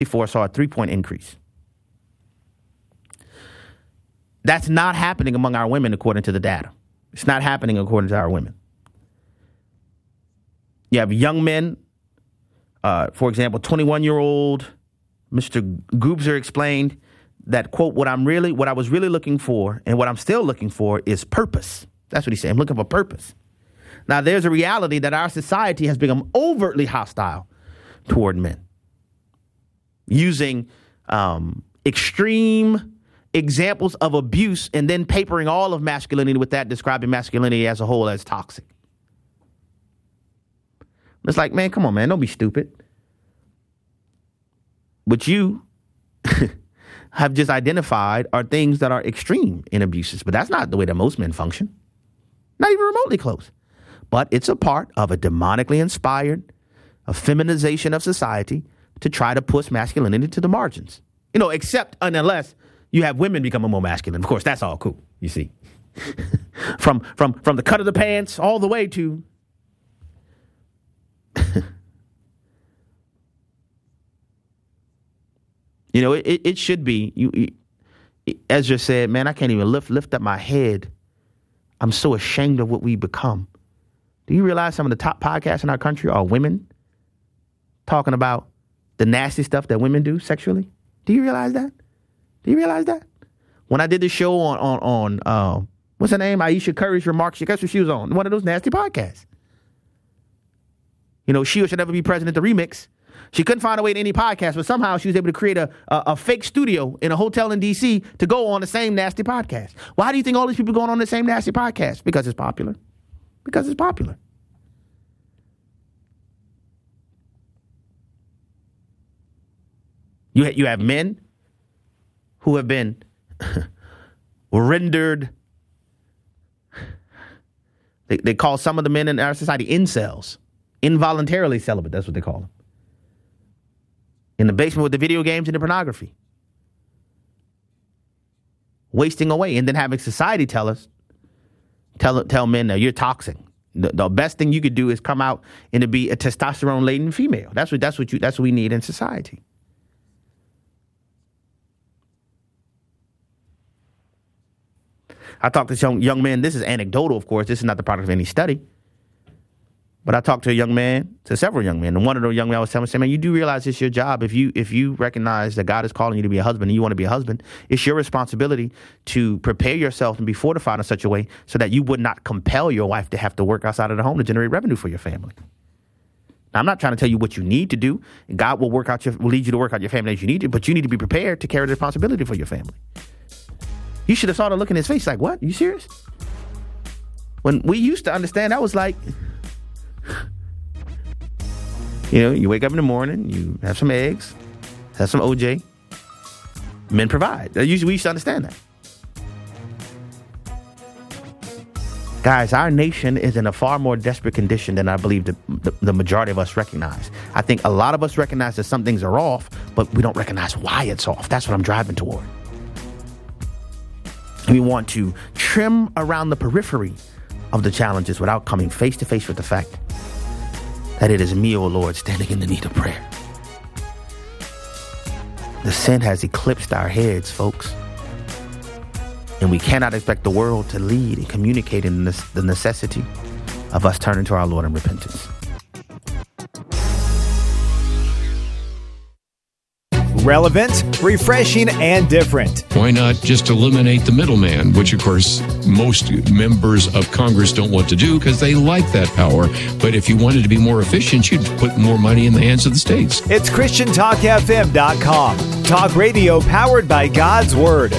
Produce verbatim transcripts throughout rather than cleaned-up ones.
before saw a three-point increase. That's not happening among our women, according to the data. It's not happening according to our women. You have young men, uh, for example, twenty-one-year-old Mister Goobzer explained that, quote, what I'm really, what I was really looking for and what I'm still looking for is purpose. That's what he said. I'm looking for purpose. Now, there's a reality that our society has become overtly hostile toward men, using um, extreme examples of abuse and then papering all of masculinity with that, describing masculinity as a whole as toxic. It's like, man, come on, man, don't be stupid. What you have just identified are things that are extreme in abuses, but that's not the way that most men function. Not even remotely close. But it's a part of a demonically inspired, a feminization of society to try to push masculinity to the margins. You know, except and unless you have women becoming more masculine. Of course, that's all cool, you see. from from from the cut of the pants all the way to you know, it, it should be, you, you, Ezra said, man, I can't even lift lift up my head. I'm so ashamed of what we become. Do you realize some of the top podcasts in our country are women talking about the nasty stuff that women do sexually? Do you realize that? Do you realize that? When I did the show on, on, on uh, what's her name? Aisha Curry's remarks, guess what she was on? One of those nasty podcasts. You know, She Should Never Be President, the remix. She couldn't find a way to any podcast, but somehow she was able to create a, a, a fake studio in a hotel in D C to go on the same nasty podcast. Why do you think all these people are going on the same nasty podcast? Because it's popular. Because it's popular. You, you have men who have been rendered, they, they call some of the men in our society incels, involuntarily celibate, that's what they call them. In the basement with the video games and the pornography. Wasting away and then having society tell us, tell tell men that you're toxic. The, the best thing you could do is come out and to be a testosterone-laden female. That's what that's what you that's what we need in society. I talked to some young men. This is anecdotal, of course. This is not the product of any study. But I talked to a young man, to several young men, and one of the young men I was telling me, saying, man, you do realize it's your job. If you if you recognize that God is calling you to be a husband and you want to be a husband, it's your responsibility to prepare yourself and be fortified in such a way so that you would not compel your wife to have to work outside of the home to generate revenue for your family. Now, I'm not trying to tell you what you need to do. God will work out your, will lead you to work out your family as you need to, but you need to be prepared to carry the responsibility for your family. You should have saw the look in his face like, what? Are you serious? When we used to understand, that was like, you know, you wake up in the morning, you have some eggs, have some O J. Men provide. Usually we used to understand that. Guys, our nation is in a far more desperate condition than I believe the, the, the majority of us recognize. I think a lot of us recognize that some things are off, but we don't recognize why it's off. That's what I'm driving toward. We want to trim around the periphery of the challenges without coming face to face with the fact that it is me, O Lord, standing in the need of prayer. The sin has eclipsed our heads, folks. And we cannot expect the world to lead and communicate in this, the necessity of us turning to our Lord in repentance. Relevant, refreshing, and different. Why not just eliminate the middleman, which, of course, most members of Congress don't want to do because they like that power. But if you wanted to be more efficient, you'd put more money in the hands of the states. It's Christian Talk F M dot com. Talk radio powered by God's Word.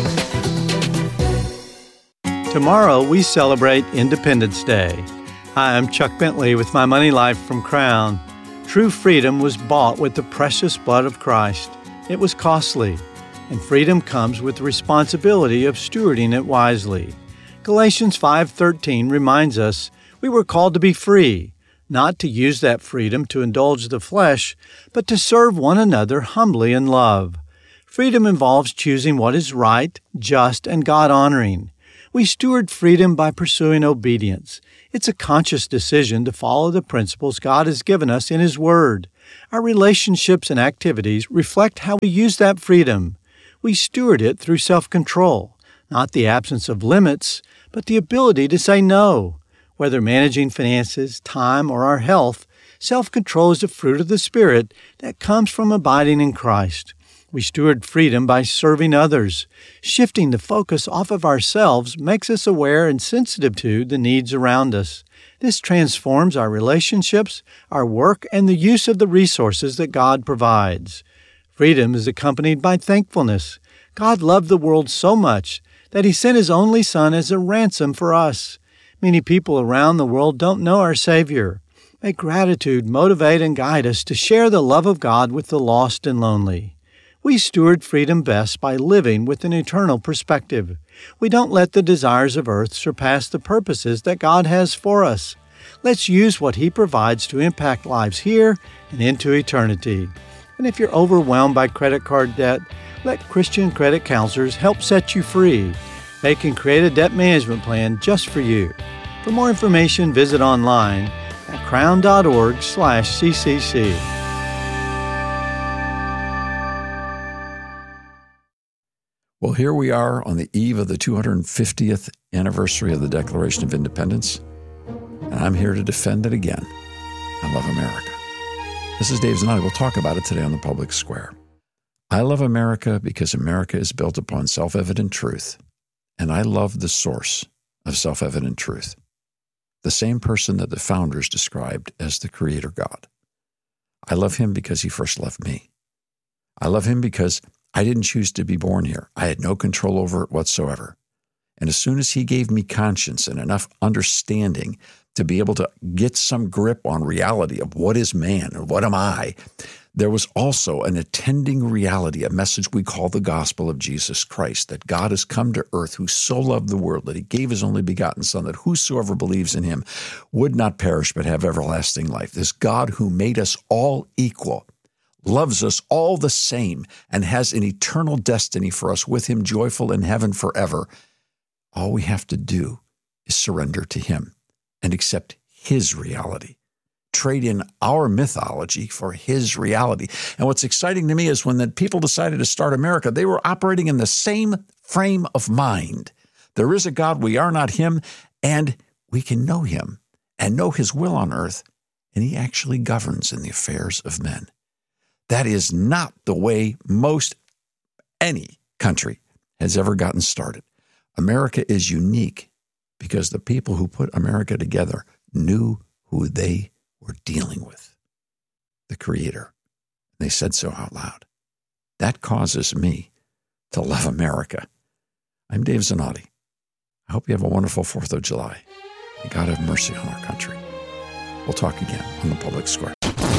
Tomorrow, we celebrate Independence Day. Hi, I'm Chuck Bentley with My Money Life from Crown. True freedom was bought with the precious blood of Christ. It was costly, and freedom comes with the responsibility of stewarding it wisely. Galatians five thirteen reminds us we were called to be free, not to use that freedom to indulge the flesh, but to serve one another humbly in love. Freedom involves choosing what is right, just, and God-honoring. We steward freedom by pursuing obedience. It's a conscious decision to follow the principles God has given us in His Word. Our relationships and activities reflect how we use that freedom. We steward it through self-control, not the absence of limits, but the ability to say no. Whether managing finances, time, or our health, self-control is a fruit of the Spirit that comes from abiding in Christ. We steward freedom by serving others. Shifting the focus off of ourselves makes us aware and sensitive to the needs around us. This transforms our relationships, our work, and the use of the resources that God provides. Freedom is accompanied by thankfulness. God loved the world so much that He sent His only Son as a ransom for us. Many people around the world don't know our Savior. May gratitude motivate and guide us to share the love of God with the lost and lonely. We steward freedom best by living with an eternal perspective. We don't let the desires of earth surpass the purposes that God has for us. Let's use what He provides to impact lives here and into eternity. And if you're overwhelmed by credit card debt, let Christian credit counselors help set you free. They can create a debt management plan just for you. For more information, visit online at crown.org slash ccc. Well, here we are on the eve of the two hundred fiftieth anniversary of the Declaration of Independence, and I'm here to defend it again. I love America. This is Dave Zanotti. We'll talk about it today on the Public Square. I love America because America is built upon self-evident truth, and I love the source of self-evident truth, the same person that the founders described as the Creator God. I love Him because He first loved me. I love Him because I didn't choose to be born here. I had no control over it whatsoever. And as soon as He gave me conscience and enough understanding to be able to get some grip on reality of what is man and what am I, there was also an attending reality, a message we call the gospel of Jesus Christ, that God has come to earth who so loved the world that He gave His only begotten Son, that whosoever believes in Him would not perish but have everlasting life. This God who made us all equal, loves us all the same, and has an eternal destiny for us with Him, joyful in heaven forever. All we have to do is surrender to Him and accept His reality. Trade in our mythology for His reality. And what's exciting to me is when the people decided to start America, they were operating in the same frame of mind. There is a God, we are not Him, and we can know Him and know His will on earth, and He actually governs in the affairs of men. That is not the way most any country has ever gotten started. America is unique because the people who put America together knew who they were dealing with, the Creator. They said so out loud. That causes me to love America. I'm Dave Zanotti. I hope you have a wonderful fourth of July. May God have mercy on our country. We'll talk again on the Public Square.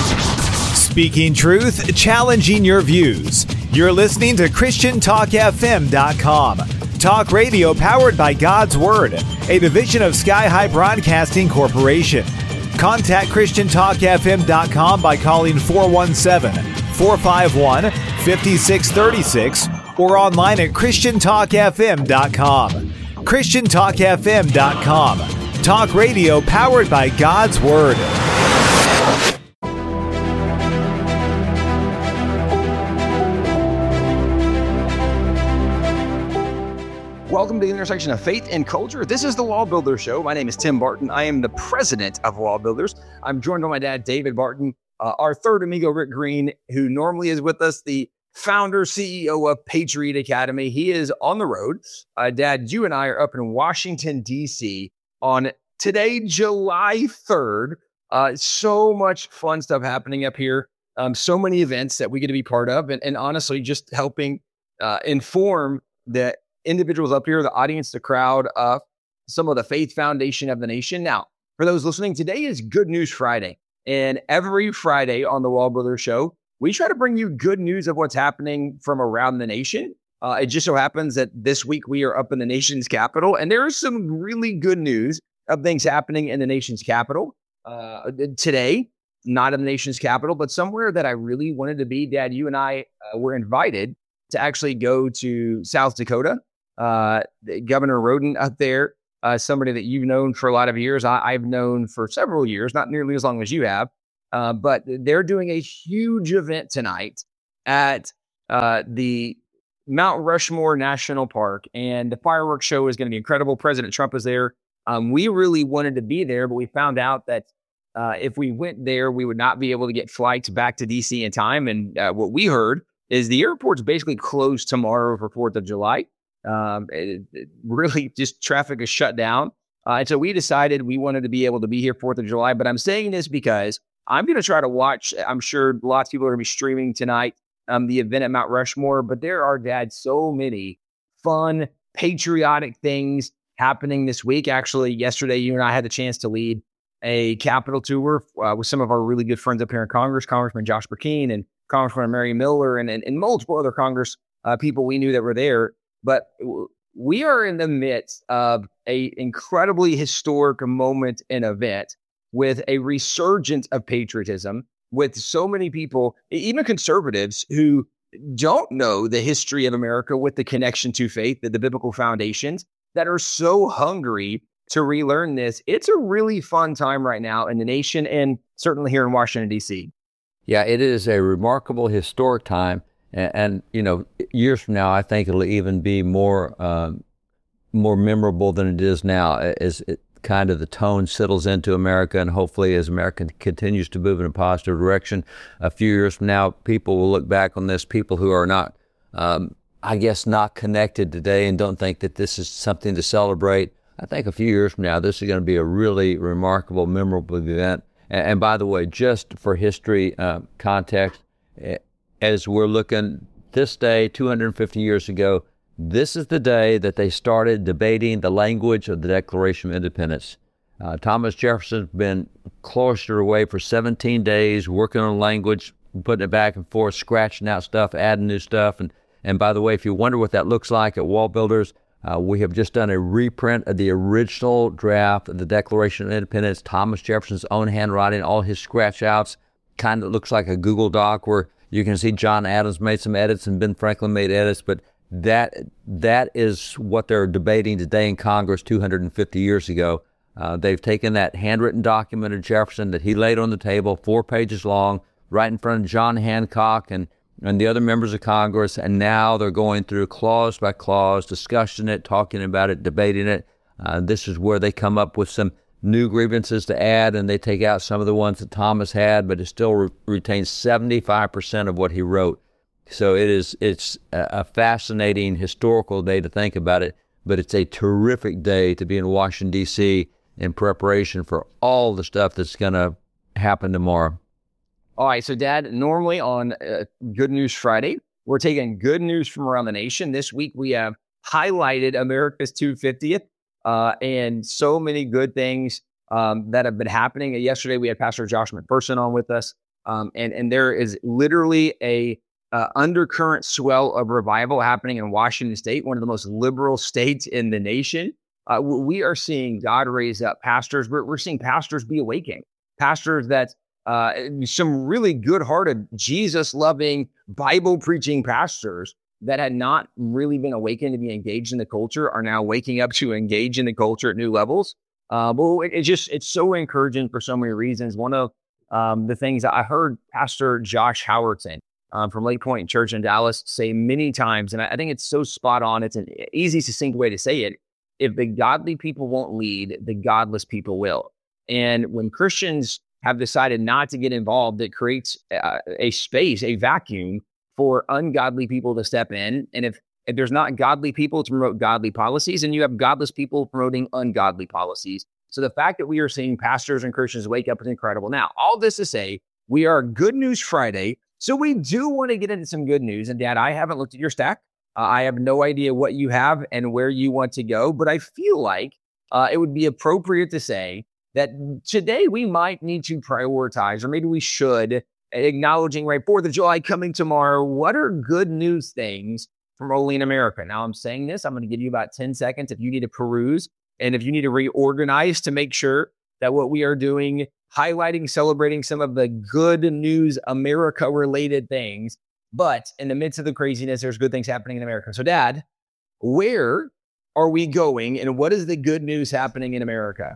Speaking truth, challenging your views. You're listening to Christian Talk F M dot com. Talk radio powered by God's Word, a division of Sky High Broadcasting Corporation. Contact Christian Talk F M dot com by calling four one seven, four five one, five six three six or online at Christian Talk F M dot com. Christian Talk F M dot com. Talk radio powered by God's Word. Welcome to the intersection of faith and culture. This is the Wall Builder Show. My name is Tim Barton. I am the president of Wall Builders. I'm joined by my dad, David Barton, uh, our third amigo, Rick Green, who normally is with us, the founder, C E O of Patriot Academy. He is on the road. Uh, Dad, you and I are up in Washington, D C on today, July third. Uh, so much fun stuff happening up here. Um, so many events that we get to be part of. And, and honestly, just helping uh, inform the individuals up here, the audience, the crowd, uh, some of the faith foundation of the nation. Now, for those listening, today is Good News Friday. And every Friday on the Wall Builder Show, we try to bring you good news of what's happening from around the nation. Uh, it just so happens that this week we are up in the nation's capital, and there is some really good news of things happening in the nation's capital uh, today. Not in the nation's capital, but somewhere that I really wanted to be. Dad, you and I uh, were invited to actually go to South Dakota. Uh, Governor Roden up there, uh, somebody that you've known for a lot of years. I, I've known for several years, not nearly as long as you have. Uh, but they're doing a huge event tonight at uh, the Mount Rushmore National Park, and the fireworks show is going to be incredible. President Trump is there. Um, we really wanted to be there, but we found out that uh, if we went there, we would not be able to get flights back to D C in time. And uh, what we heard is the airport's basically closed tomorrow for fourth of July. Um, it, it really just traffic is shut down. Uh, and so we decided we wanted to be able to be here fourth of July. But I'm saying this because I'm going to try to watch. I'm sure lots of people are going to be streaming tonight um, the event at Mount Rushmore. But there are, Dad, so many fun, patriotic things happening this week. Actually, yesterday, you and I had the chance to lead a Capitol tour uh, with some of our really good friends up here in Congress, Congressman Josh Burkeen and Congressman Mary Miller and, and, and multiple other Congress uh, people we knew that were there. But w- we are in the midst of a incredibly historic moment and event with a resurgence of patriotism, with so many people, even conservatives, who don't know the history of America with the connection to faith, the, the biblical foundations, that are so hungry to relearn this. It's a really fun time right now in the nation and certainly here in Washington, D C. Yeah, it is a remarkable historic time. And, and you know, years from now, I think it'll even be more um, more memorable than it is now as it kind of the tone settles into America. And hopefully as America continues to move in a positive direction, a few years from now, people will look back on this, people who are not um, I guess, not connected today and don't think that this is something to celebrate. I think a few years from now, this is going to be a really remarkable, memorable event. And, and by the way, just for history uh, context, as we're looking this day, two hundred fifty years ago, this is the day that they started debating the language of the Declaration of Independence. Uh, Thomas Jefferson's been cloistered away for seventeen days, working on language, putting it back and forth, scratching out stuff, adding new stuff. And And by the way, if you wonder what that looks like at Wall Builders, uh, we have just done a reprint of the original draft of the Declaration of Independence, Thomas Jefferson's own handwriting, all his scratch outs. Kind of looks like a Google Doc where you can see John Adams made some edits and Ben Franklin made edits, but that that is what they're debating today in Congress two hundred fifty years ago. Uh, they've taken that handwritten document of Jefferson that he laid on the table, four pages long, right in front of John Hancock and and the other members of Congress, and now they're going through clause by clause, discussing it, talking about it, debating it. Uh, this is where they come up with some new grievances to add, and they take out some of the ones that Thomas had, but it still re- retains seventy-five percent of what he wrote. So it is, it's a fascinating historical day to think about it, but it's a terrific day to be in Washington, D C in preparation for all the stuff that's going to happen tomorrow. All right, so Dad, normally on uh, Good News Friday, we're taking good news from around the nation. This week we have highlighted America's two hundred fiftieth uh, and so many good things um, that have been happening. Yesterday we had Pastor Josh McPherson on with us, um, and, and there is literally a uh, undercurrent swell of revival happening in Washington State, one of the most liberal states in the nation. Uh, we are seeing God raise up pastors. We're, we're seeing pastors be awakening, pastors that Uh, some really good-hearted, Jesus-loving, Bible-preaching pastors that had not really been awakened to be engaged in the culture are now waking up to engage in the culture at new levels. Uh, but it, it just, it's so encouraging for so many reasons. One of um, the things that I heard Pastor Josh Howardson um, from Lake Point Church in Dallas say many times, and I, I think it's so spot on, it's an easy, succinct way to say it. If the godly people won't lead, the godless people will. And when Christians have decided not to get involved, it creates uh, a space, a vacuum for ungodly people to step in. And if, if there's not godly people to promote godly policies, and you have godless people promoting ungodly policies. So the fact that we are seeing pastors and Christians wake up is incredible. Now, all this to say, we are Good News Friday, so we do want to get into some good news. And Dad, I haven't looked at your stack. Uh, I have no idea what you have and where you want to go, but I feel like uh, it would be appropriate to say that today we might need to prioritize, or maybe we should, acknowledging, right, fourth of July coming tomorrow, what are good news things from Olean America? Now, I'm saying this, I'm going to give you about ten seconds if you need to peruse, and if you need to reorganize to make sure that what we are doing, highlighting, celebrating some of the good news America-related things, but in the midst of the craziness, there's good things happening in America. So, Dad, where are we going, and what is the good news happening in America?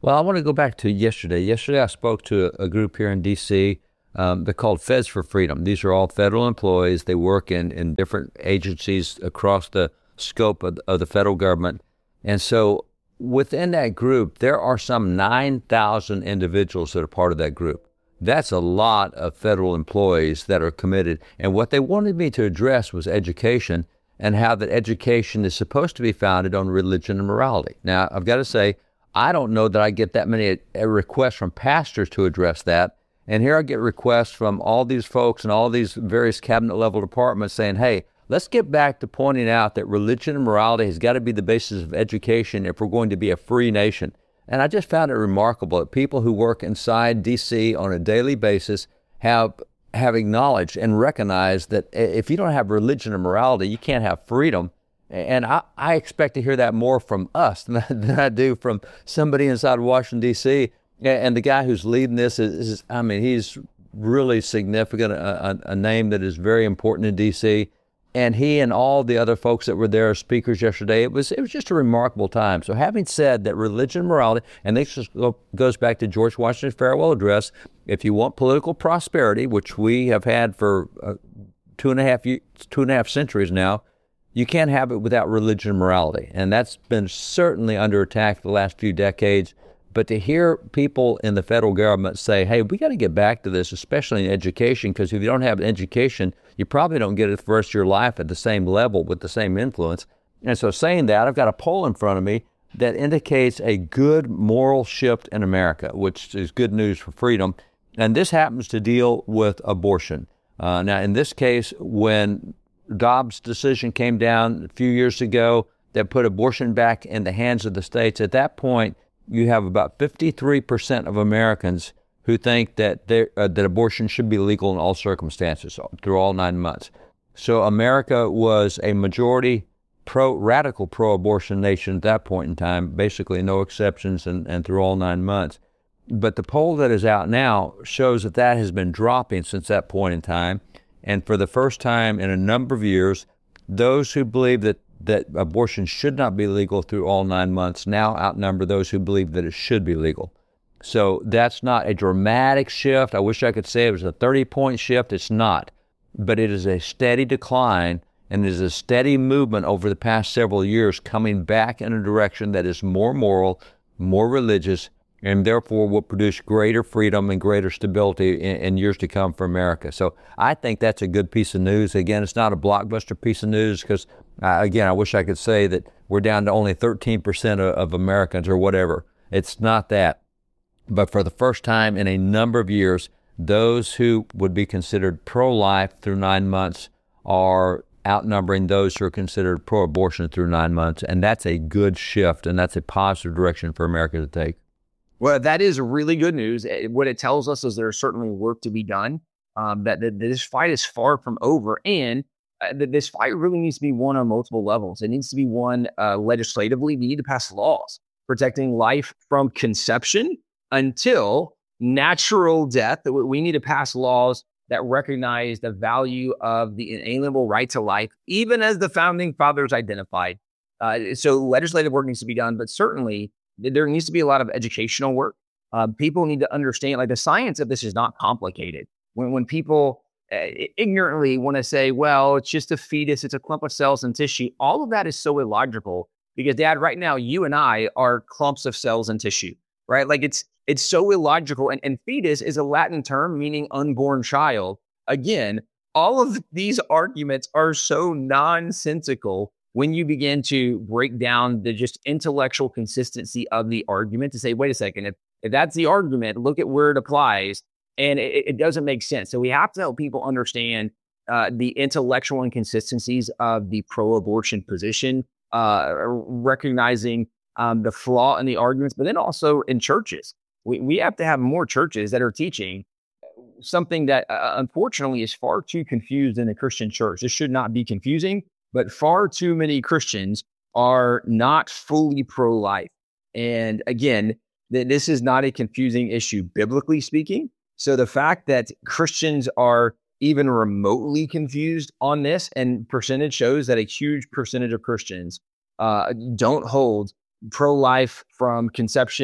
Well, I want to go back to yesterday. Yesterday, I spoke to a, a group here in D C. Um, they're called Feds for Freedom. These are all federal employees. They work in, in different agencies across the scope of, of the federal government. And so within that group, there are some nine thousand individuals that are part of that group. That's a lot of federal employees that are committed. And what they wanted me to address was education and how that education is supposed to be founded on religion and morality. Now, I've got to say, I don't know that I get that many requests from pastors to address that. And here I get requests from all these folks and all these various cabinet level departments saying, hey, let's get back to pointing out that religion and morality has got to be the basis of education if we're going to be a free nation. And I just found it remarkable that people who work inside D C on a daily basis have have acknowledged and recognized that if you don't have religion and morality, you can't have freedom. And I, I expect to hear that more from us than I, than I do from somebody inside Washington, D C. And the guy who's leading this is, is I mean, he's really significant, a, a name that is very important in D C. And he and all the other folks that were there as speakers yesterday, it was it was just a remarkable time. So having said that religion and morality, and this just goes back to George Washington's farewell address, if you want political prosperity, which we have had for uh, two and a half years, two and a half centuries now, you can't have it without religion and morality. And that's been certainly under attack the last few decades. But to hear people in the federal government say, hey, we got to get back to this, especially in education, because if you don't have an education, you probably don't get it for the rest of your life at the same level with the same influence. And so saying that, I've got a poll in front of me that indicates a good moral shift in America, which is good news for freedom. And this happens to deal with abortion. Uh, now, in this case, when Dobbs' decision came down a few years ago that put abortion back in the hands of the states, at that point, you have about fifty-three percent of Americans who think that uh, that abortion should be legal in all circumstances through all nine months. So America was a majority pro radical pro-abortion nation at that point in time, basically no exceptions and, and through all nine months. But the poll that is out now shows that that has been dropping since that point in time. And for the first time in a number of years, those who believe that that abortion should not be legal through all nine months now outnumber those who believe that it should be legal. So that's not a dramatic shift. I wish I could say it was a thirty-point shift. It's not. But it is a steady decline, and it is a steady movement over the past several years coming back in a direction that is more moral, more religious, and therefore will produce greater freedom and greater stability in, in years to come for America. So I think that's a good piece of news. Again, it's not a blockbuster piece of news because, uh, again, I wish I could say that we're down to only thirteen percent of, of Americans or whatever. It's not that. But for the first time in a number of years, those who would be considered pro-life through nine months are outnumbering those who are considered pro-abortion through nine months. And that's a good shift, and that's a positive direction for America to take. Well, that is really good news. What it tells us is there's certainly work to be done, um, that, that this fight is far from over, and uh, that this fight really needs to be won on multiple levels. It needs to be won uh, legislatively. We need to pass laws protecting life from conception until natural death. We need to pass laws that recognize the value of the inalienable right to life, even as the founding fathers identified. Uh, so legislative work needs to be done, but certainly there needs to be a lot of educational work. Uh, people need to understand, like, the science of this is not complicated. When when people uh, ignorantly want to say, well, it's just a fetus, it's a clump of cells and tissue, all of that is so illogical because, Dad, right now, you and I are clumps of cells and tissue, right? Like, it's it's so illogical. And, and fetus is a Latin term meaning unborn child. Again, all of these arguments are so nonsensical when you begin to break down the just intellectual consistency of the argument to say, wait a second, if, if that's the argument, look at where it applies, and it, it doesn't make sense. So we have to help people understand uh, the intellectual inconsistencies of the pro-abortion position, uh, recognizing um, the flaw in the arguments, but then also in churches. We, we have to have more churches that are teaching something that uh, unfortunately is far too confused in the Christian church. This should not be confusing, but far too many Christians are not fully pro-life. And again, th- this is not a confusing issue, biblically speaking. So the fact that Christians are even remotely confused on this, and percentage shows that a huge percentage of Christians uh, don't hold pro-life from conception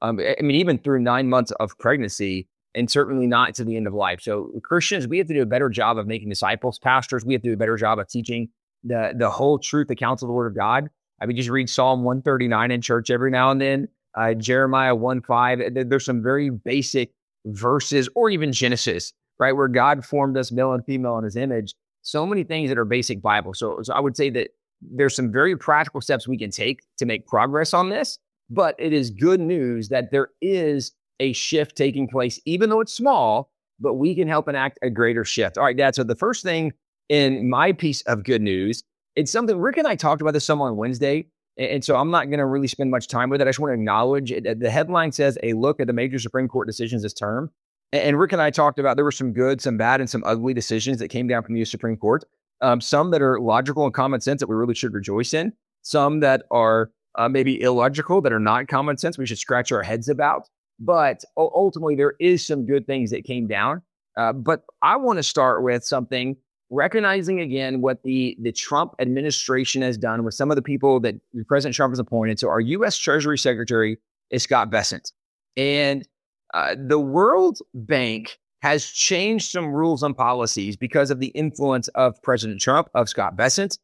Um, I mean, even through nine months of pregnancy, and certainly not to the end of life. So Christians, we have to do a better job of making disciples. Pastors, we have to do a better job of teaching the, the whole truth, the counsel of the word of God. I mean, just read Psalm one thirty-nine in church every now and then, uh, Jeremiah one five. There's some very basic verses, or even Genesis, right, where God formed us male and female in his image. So many things that are basic Bible. So, so I would say that there's some very practical steps we can take to make progress on this, but it is good news that there is a shift taking place, even though it's small, but we can help enact a greater shift. All right, Dad. So the first thing in my piece of good news, it's something Rick and I talked about this some on Wednesday, and so I'm not going to really spend much time with it. I just want to acknowledge it. The headline says, a look at the major Supreme Court decisions this term. And Rick and I talked about there were some good, some bad, and some ugly decisions that came down from the U S Supreme Court. Um, some that are logical and common sense that we really should rejoice in. Some that are uh, maybe illogical, that are not common sense, we should scratch our heads about. But ultimately, there is some good things that came down. Uh, but I want to start with something, recognizing again what the, the Trump administration has done with some of the people that President Trump has appointed. So our U S Treasury Secretary is Scott Bessent. And uh, the World Bank has changed some rules and policies because of the influence of President Trump, of Scott Bessent.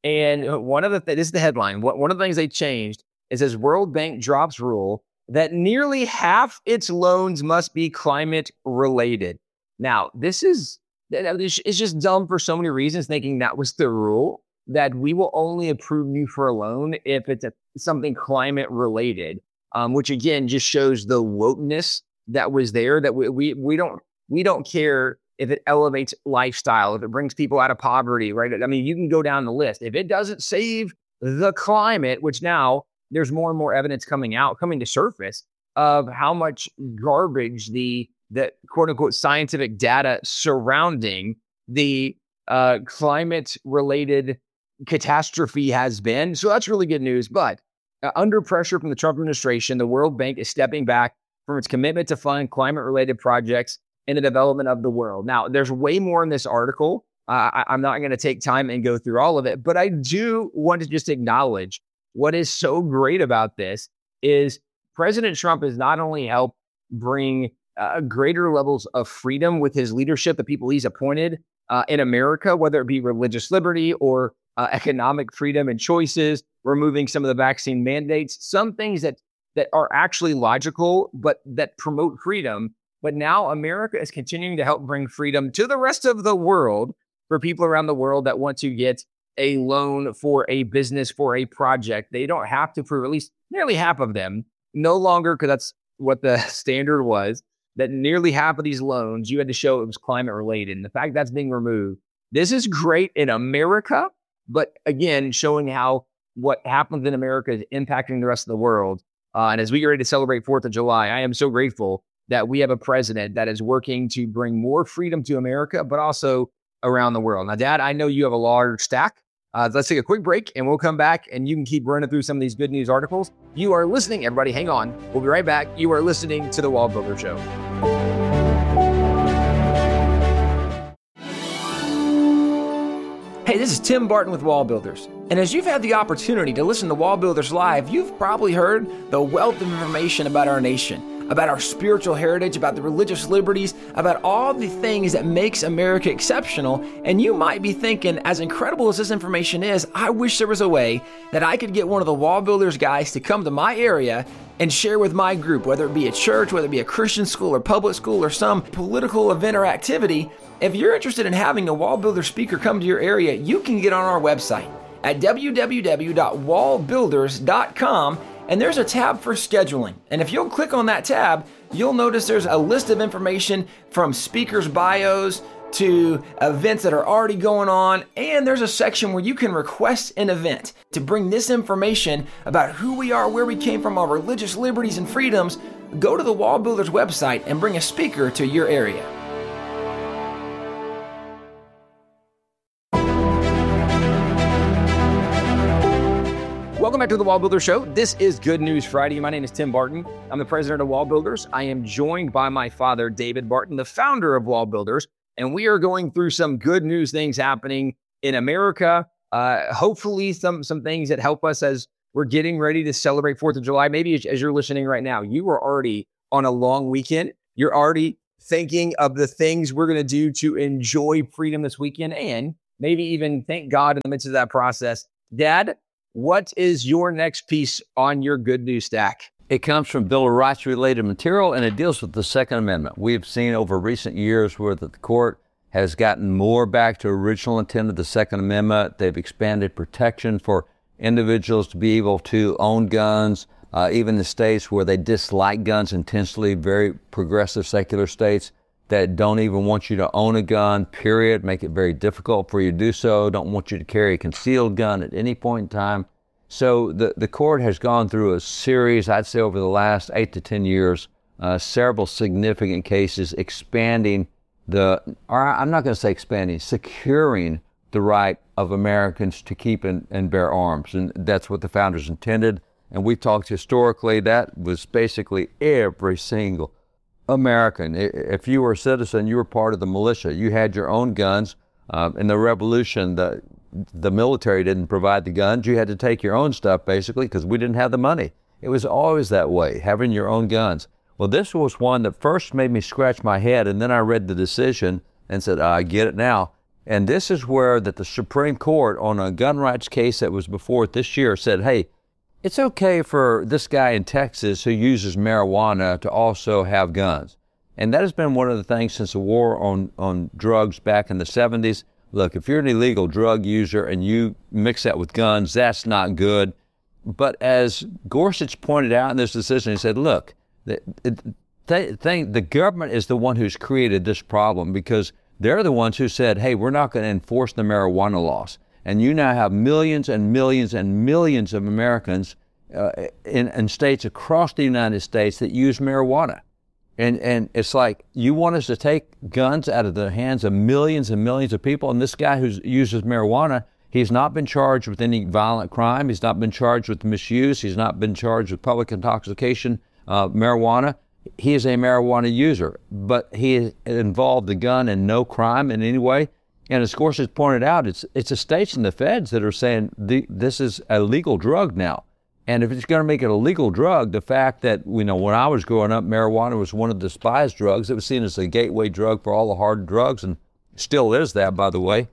And one of the, th- this is the headline, what, one of the things they changed is this World Bank drops rule that nearly half its loans must be climate related. Now, this is, it's just dumb for so many reasons, thinking that was the rule, that we will only approve you for a loan if it's a, something climate related, um, which again, just shows the wokeness that was there, that we, we, we don't, we don't care if it elevates lifestyle, if it brings people out of poverty, right? I mean, you can go down the list. If it doesn't save the climate, which now there's more and more evidence coming out, coming to surface of how much garbage the, the quote unquote scientific data surrounding the uh, climate related catastrophe has been. So that's really good news. But uh, under pressure from the Trump administration, the World Bank is stepping back from its commitment to fund climate related projects in the development of the world. Now, there's way more in this article. Uh, I, I'm not going to take time and go through all of it, but I do want to just acknowledge what is so great about this is President Trump has not only helped bring uh, greater levels of freedom with his leadership, the people he's appointed uh, in America, whether it be religious liberty or uh, economic freedom and choices, removing some of the vaccine mandates, some things that that are actually logical, but that promote freedom. But now America is continuing to help bring freedom to the rest of the world for people around the world that want to get a loan for a business, for a project. They don't have to, for at least nearly half of them, no longer, because that's what the standard was, that nearly half of these loans, you had to show it was climate related. And the fact that's being removed, this is great in America, but again, showing how what happens in America is impacting the rest of the world. Uh, and as we get ready to celebrate fourth of July, I am so grateful that we have a president that is working to bring more freedom to America, but also around the world. Now, Dad, I know you have a large stack. Uh, let's take a quick break and we'll come back and you can keep running through some of these good news articles. You are listening, everybody, hang on. We'll be right back. You are listening to The Wall Builder Show. Hey, this is Tim Barton with Wall Builders. And as you've had the opportunity to listen to Wall Builders Live, you've probably heard the wealth of information about our nation, about our spiritual heritage, about the religious liberties, about all the things that makes America exceptional. And you might be thinking, as incredible as this information is, I wish there was a way that I could get one of the Wall Builders guys to come to my area and share with my group, whether it be a church, whether it be a Christian school or public school or some political event or activity. If you're interested in having a Wall Builder speaker come to your area, you can get on our website at w w w dot wall builders dot com, and there's a tab for scheduling. And if you'll click on that tab, you'll notice there's a list of information from speakers' bios to events that are already going on, and there's a section where you can request an event to bring this information about who we are, where we came from, our religious liberties and freedoms. Go to the Wall Builders website and bring a speaker to your area. Welcome back to the Wall Builder Show. This is Good News Friday. My name is Tim Barton. I'm the president of Wall Builders. I am joined by my father, David Barton, the founder of Wall Builders, and we are going through some good news things happening in America. Uh, hopefully some some things that help us as We're getting ready to celebrate fourth of July. Maybe as, as you're listening right now, you are already on a long weekend. You're already thinking of the things we're going to do to enjoy freedom this weekend, and maybe even thank God in the midst of that process. Dad, what is your next piece on your good news stack? It comes from Bill of Rights related material, and it deals with the Second Amendment. We've seen over recent years where the court has gotten more back to original intent of the Second Amendment. They've expanded protection for individuals to be able to own guns, uh, even the states where they dislike guns intensely, very progressive secular states that don't even want you to own a gun, period, make it very difficult for you to do so, don't want you to carry a concealed gun at any point in time. So the, the court has gone through a series, I'd say over the last eight to ten years, uh, several significant cases expanding the, or I'm not going to say expanding, securing the right of Americans to keep and, and bear arms. And that's what the founders intended. And we talked historically, that was basically every single American. If you were a citizen, you were part of the militia. You had your own guns. Uh, in the Revolution, the the military didn't provide the guns. You had to take your own stuff, basically, because we didn't have the money. It was always that way, having your own guns. Well, this was one that first made me scratch my head, and then I read the decision and said, I get it now. And this is where that the Supreme Court, on a gun rights case that was before it this year, said, hey, it's okay for this guy in Texas who uses marijuana to also have guns. And that has been one of the things since the war on, on drugs back in the seventies. Look, if you're an illegal drug user and you mix that with guns, that's not good. But as Gorsuch pointed out in this decision, he said, look, the, the, thing, the government is the one who's created this problem because they're the ones who said, hey, we're not going to enforce the marijuana laws. And you now have millions and millions and millions of Americans uh, in, in states across the United States that use marijuana. And and it's like, you want us to take guns out of the hands of millions and millions of people, and this guy who uses marijuana, he's not been charged with any violent crime, he's not been charged with misuse, he's not been charged with public intoxication, uh, marijuana. He is a marijuana user, but he involved the gun in no crime in any way. And as Gorsuch pointed out, it's it's the states and the feds that are saying the, this is a legal drug now. And if it's going to make it a legal drug, the fact that, you know, when I was growing up, marijuana was one of the despised drugs. It was seen as a gateway drug for all the hard drugs, and still is that, by the way.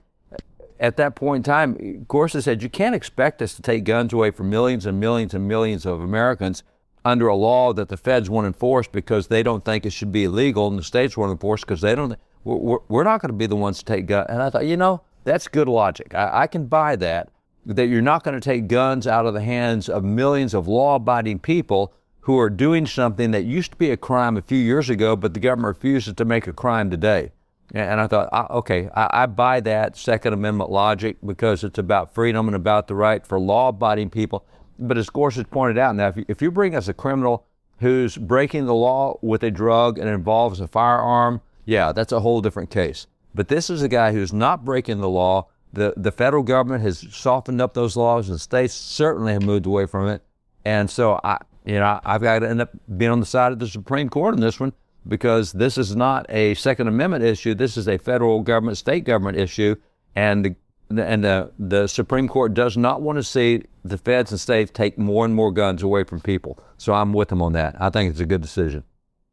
At that point in time, Gorsuch said, you can't expect us to take guns away from millions and millions and millions of Americans under a law that the feds won't enforce because they don't think it should be illegal, and the states won't enforce because they don't. We're, we're not going to be the ones to take guns. And I thought, you know, that's good logic. I, I can buy that. That you're not going to take guns out of the hands of millions of law-abiding people who are doing something that used to be a crime a few years ago, but the government refuses to make a crime today. And I thought, okay, I, I buy that Second Amendment logic because it's about freedom and about the right for law-abiding people. But as Gorsuch pointed out, now, if you, if you bring us a criminal who's breaking the law with a drug and involves a firearm, yeah, that's a whole different case. But this is a guy who's not breaking the law. The the federal government has softened up those laws, and states certainly have moved away from it. And so I, you know, I've got to end up being on the side of the Supreme Court on this one because this is not a Second Amendment issue. This is a federal government, state government issue, and the and the the Supreme Court does not want to see the feds and states take more and more guns away from people. So I'm with them on that. I think it's a good decision.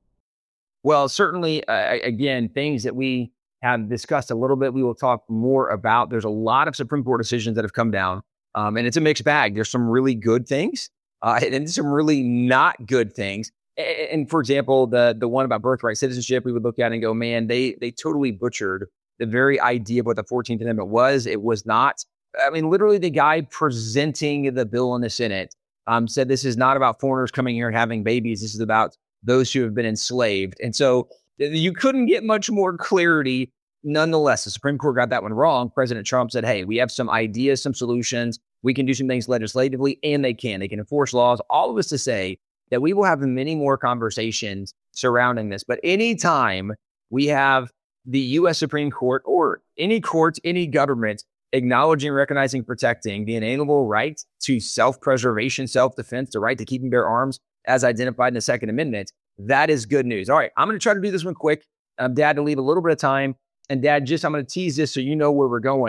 Well, certainly, uh, again, things that we have discussed a little bit, we will talk more about. There's a lot of Supreme Court decisions that have come down, um, and it's a mixed bag. There's some really good things, uh, and some really not good things. And, and for example, the the one about birthright citizenship, we would look at and go, man, they they totally butchered the very idea of what the fourteenth Amendment was. It was not. I mean, literally, the guy presenting the bill in the Senate um, said this is not about foreigners coming here and having babies. This is about those who have been enslaved. And so you couldn't get much more clarity. Nonetheless, the Supreme Court got that one wrong. President Trump said, hey, we have some ideas, some solutions. We can do some things legislatively, and they can. They can enforce laws. All of this to say that we will have many more conversations surrounding this. But anytime we have the U S Supreme Court or any court, any government acknowledging, recognizing, protecting the inalienable right to self-preservation, self-defense, the right to keep and bear arms as identified in the Second Amendment, that is good news. All right, I'm going to try to do this one quick. Um, Dad, to leave a little bit of time. And Dad, just I'm going to tease this so you know where we're going.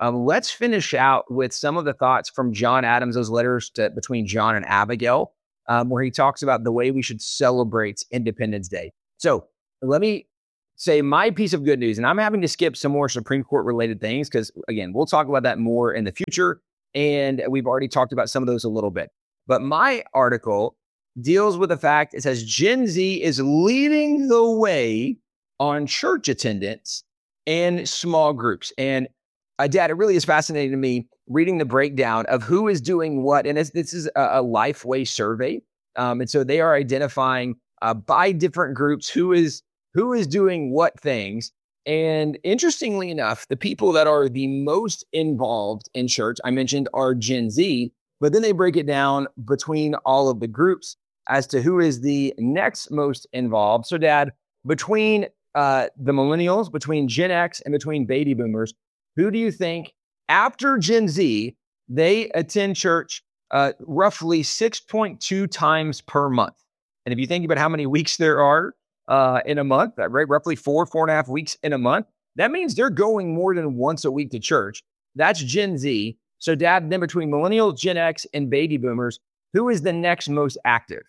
Um, let's finish out with some of the thoughts from John Adams, those letters to, between John and Abigail, um, where he talks about the way we should celebrate Independence Day. So let me say my piece of good news, and I'm having to skip some more Supreme Court related things because, again, we'll talk about that more in the future. And we've already talked about some of those a little bit. But my article deals with the fact, it says Gen Z is leading the way on church attendance and small groups. And uh, Dad, it really is fascinating to me reading the breakdown of who is doing what. And it's, this is a, a Lifeway survey. Um, and so they are identifying uh, by different groups who is who is doing what things. And interestingly enough, the people that are the most involved in church, I mentioned, are Gen Z, but then they break it down between all of the groups as to who is the next most involved. So, Dad, between uh, the millennials, between Gen X, and between baby boomers, who do you think, after Gen Z, they attend church uh, roughly six point two times per month? And if you think about how many weeks there are uh, in a month, right, roughly four, four and a half weeks in a month, that means they're going more than once a week to church. That's Gen Z. So, Dad, then between millennials, Gen X, and baby boomers, who is the next most active?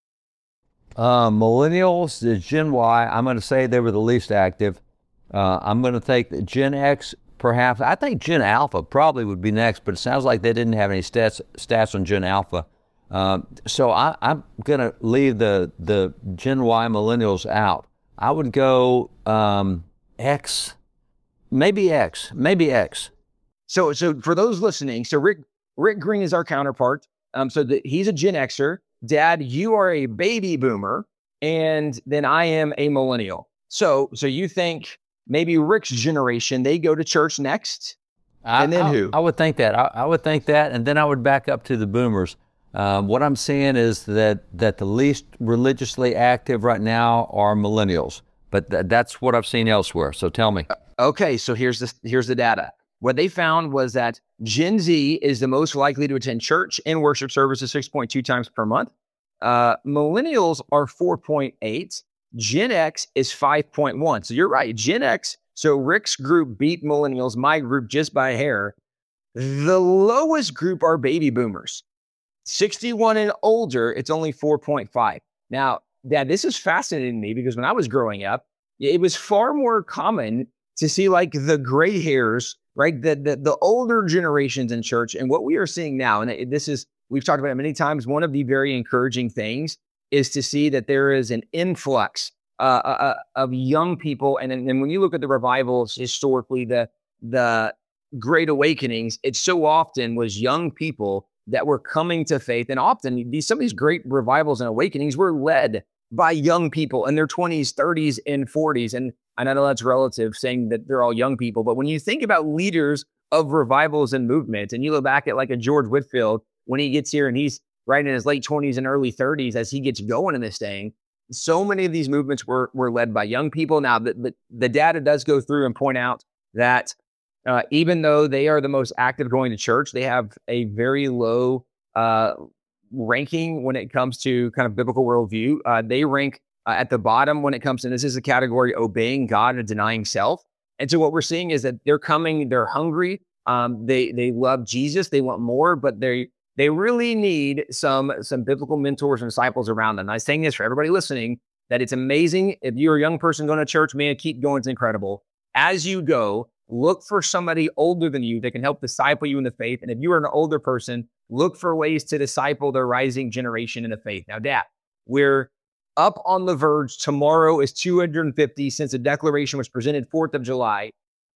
Uh, millennials, the Gen Y, I'm going to say they were the least active. Uh, I'm going to take the Gen X, perhaps. I think Gen Alpha probably would be next, but it sounds like they didn't have any stats stats on Gen Alpha. Um, so I, I'm going to leave the, the Gen Y millennials out. I would go um, X, maybe X, maybe X. So, so for those listening, so Rick Rick Green is our counterpart. Um, so the, he's a Gen Xer. Dad, you are a baby boomer, and then I am a millennial. So, so you think maybe Rick's generation, they go to church next, I, and then I, who? I would think that. I, I would think that, and then I would back up to the boomers. Um, what I'm seeing is that that the least religiously active right now are millennials, but th- that's what I've seen elsewhere. So tell me. Okay, so here's the here's the data. What they found was that Gen Z is the most likely to attend church and worship services six point two times per month. Uh, millennials are four point eight. Gen X is five point one. So you're right, Gen X. So Rick's group beat millennials, my group just by a hair. The lowest group are baby boomers. sixty-one and older, it's only four point five. Now, Dad, this is fascinating to me because when I was growing up, it was far more common to see like the gray hairs, right? The, the, the older generations in church. And what we are seeing now, and this is, we've talked about it many times, one of the very encouraging things is to see that there is an influx uh, uh, of young people. And, and when you look at the revivals historically, the, the Great Awakenings, it so often was young people that were coming to faith. And often these, some of these great revivals and awakenings were led by young people in their twenties, thirties, and forties. And I know that's relative saying that they're all young people, but when you think about leaders of revivals and movements, and you look back at like a George Whitefield, when he gets here and he's right in his late twenties and early thirties, as he gets going in this thing, so many of these movements were were led by young people. Now, the, the, the data does go through and point out that uh, even though they are the most active going to church, they have a very low uh, ranking when it comes to kind of biblical worldview. Uh, they rank uh, at the bottom when it comes to, this is a category, obeying God and denying self. And so what we're seeing is that they're coming, they're hungry. Um, they they love Jesus, they want more, but they they really need some some biblical mentors and disciples around them. And I'm saying this for everybody listening, that it's amazing. If you're a young person going to church, man, keep going, it's incredible. As you go, look for somebody older than you that can help disciple you in the faith. And if you are an older person, look for ways to disciple the rising generation in the faith. Now, Dad, we're up on the verge. Tomorrow is two hundred fifty since the Declaration was presented fourth of July.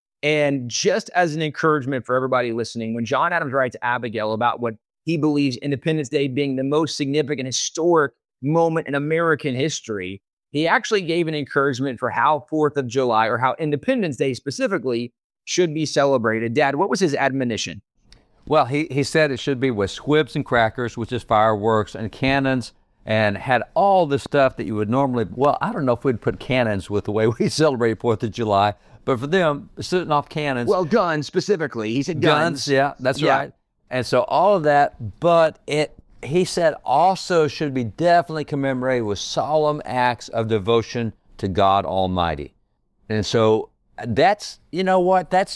And just as an encouragement for everybody listening, when John Adams writes to Abigail about what he believes Independence Day being the most significant historic moment in American history, he actually gave an encouragement for how fourth of July, or how Independence Day specifically, should be celebrated. Dad, what was his admonition? Well, he, he said it should be with squibs and crackers, which is fireworks, and cannons, and had all the stuff that you would normally, well, I don't know if we'd put cannons with the way we celebrate fourth of July, but for them, sitting off cannons. Well, guns specifically. He said guns. Guns, yeah, that's yeah. right. And so all of that, but it, he said also should be definitely commemorated with solemn acts of devotion to God Almighty. And so that's, you know what, that's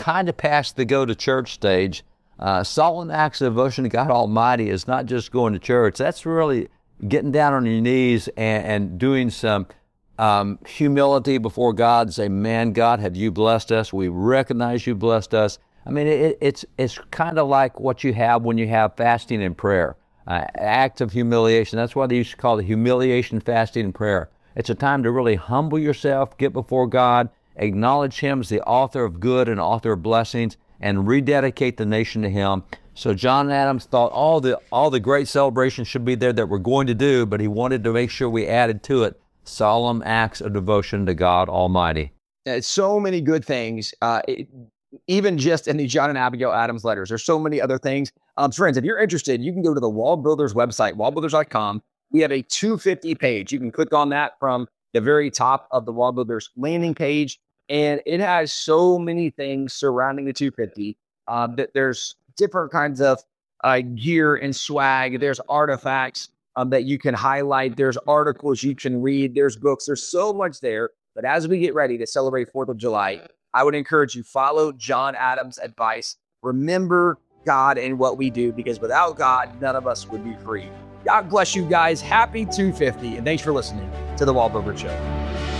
kind of past the go to church stage. Uh, solemn acts of devotion to God Almighty is not just going to church. That's really getting down on your knees and, and doing some um, humility before God and say, man, God, have you blessed us? We recognize you blessed us. I mean, it, it's it's kind of like what you have when you have fasting and prayer, uh, act of humiliation. That's why they used to call it humiliation, fasting, and prayer. It's a time to really humble yourself, get before God, acknowledge Him as the author of good and author of blessings, and rededicate the nation to Him. So John Adams thought all the all the great celebrations should be there that we're going to do, but he wanted to make sure we added to it solemn acts of devotion to God Almighty. Uh, so many good things, uh, it, even just in the John and Abigail Adams letters. There's so many other things. Um, friends, if you're interested, you can go to the Wall Builders website, wall builders dot com. We have a two fifty page. You can click on that from the very top of the Wall Builders landing page. And it has so many things surrounding the two fifty. Um, that there's different kinds of uh, gear and swag. There's artifacts um, that you can highlight. There's articles you can read. There's books. There's so much there. But as we get ready to celebrate fourth of July, I would encourage you, follow John Adams' advice. Remember God and what we do, because without God, none of us would be free. God bless you guys. Happy two fifty. And thanks for listening to The Wall Builder Show.